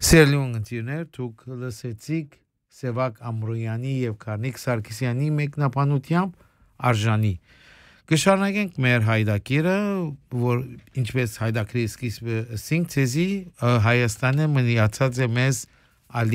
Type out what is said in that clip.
Սիրելի ունգընտիրներ, դուք լսեցիք Սևակ Ամրոյանի եւ Կարնիկ Սարգսյանի մեկնաբանությամբ արժանի։ Կշարունակենք մեր հայդակիրը, որ ինչպես հայդակրի սկիզբը ասինք, ցեզի Հայաստանը մնացած է մեզ